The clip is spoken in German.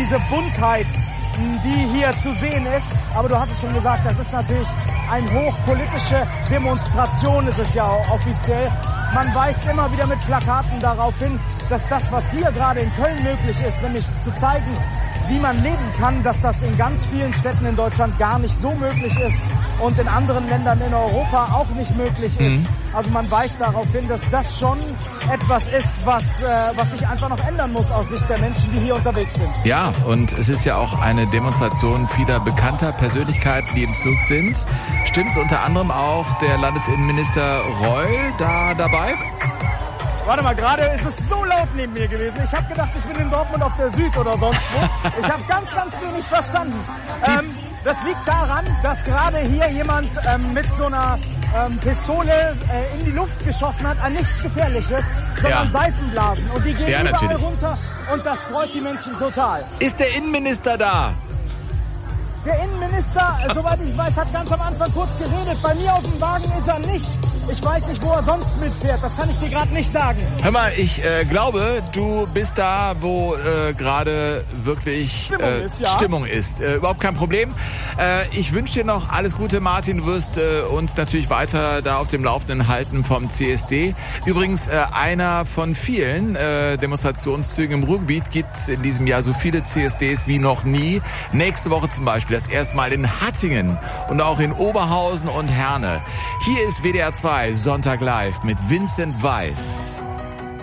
diese Buntheit, die hier zu sehen ist. Aber du hast es schon gesagt, das ist natürlich eine hochpolitische Demonstration, ist es ja auch offiziell. Man weist immer wieder mit Plakaten darauf hin, dass das, was hier gerade in Köln möglich ist, nämlich zu zeigen, wie man leben kann, dass das in ganz vielen Städten in Deutschland gar nicht so möglich ist und in anderen Ländern in Europa auch nicht möglich ist. Also man weist darauf hin, dass das schon etwas ist, was sich einfach noch ändern muss aus Sicht der Menschen, die hier unterwegs sind. Ja, und es ist ja auch eine Demonstration vieler bekannter Persönlichkeiten, die im Zug sind. Stimmt's unter anderem auch der Landesinnenminister Reul da dabei? Warte mal, gerade ist es so laut neben mir gewesen. Ich habe gedacht, ich bin in Dortmund auf der Süd oder sonst wo. Ich habe ganz, ganz wenig verstanden. Das liegt daran, dass gerade hier jemand mit so einer Pistole in die Luft geschossen hat, an nichts Gefährliches, sondern Seifenblasen. Und die gehen überall runter und das freut die Menschen total. Ist der Innenminister da? Der Innenminister, soweit ich weiß, hat ganz am Anfang kurz geredet. Bei mir auf dem Wagen ist er nicht. Ich weiß nicht, wo er sonst mitfährt. Das kann ich dir gerade nicht sagen. Hör mal, ich glaube, du bist da, wo gerade wirklich Stimmung ist. Überhaupt kein Problem. Ich wünsche dir noch alles Gute, Martin. Du wirst uns natürlich weiter da auf dem Laufenden halten vom CSD. Übrigens, einer von vielen Demonstrationszügen im Ruhrgebiet gibt es in diesem Jahr so viele CSDs wie noch nie. Nächste Woche zum Beispiel das erste Mal in Hattingen und auch in Oberhausen und Herne. Hier ist WDR 2 Sonntag live mit Vincent Weiss.